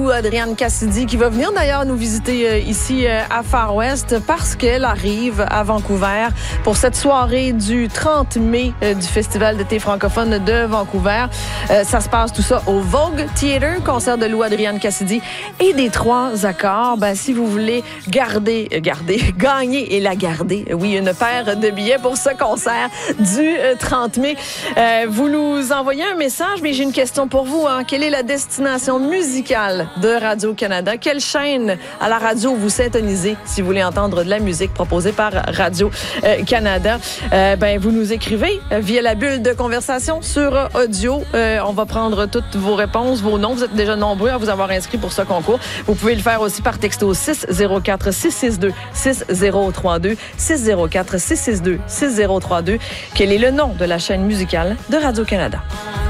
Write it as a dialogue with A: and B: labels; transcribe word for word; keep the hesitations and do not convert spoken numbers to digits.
A: Lou Adrienne Cassidy, qui va venir d'ailleurs nous visiter euh, ici euh, à Far West parce qu'elle arrive à Vancouver pour cette soirée du trente mai euh, du Festival d'été francophone de Vancouver. Euh, ça se passe tout ça au Vogue Theatre, concert de Lou Adrienne Cassidy et des trois accords. Ben, si vous voulez garder, euh, garder, gagner et la garder, oui, une paire de billets pour ce concert du euh, trente mai, euh, vous nous envoyez un message, mais j'ai une question pour vous. Hein. Quelle est la destination musicale de Radio-Canada? Quelle chaîne à la radio vous syntonisez si vous voulez entendre de la musique proposée par Radio-Canada? Euh, ben, vous nous écrivez via la bulle de conversation sur audio. Euh, on va prendre toutes vos réponses, vos noms. Vous êtes déjà nombreux à vous avoir inscrit pour ce concours. Vous pouvez le faire aussi par texto six zéro quatre six six deux six zéro trois deux six zéro quatre six six deux six zéro trois deux. Quel est le nom de la chaîne musicale de Radio-Canada?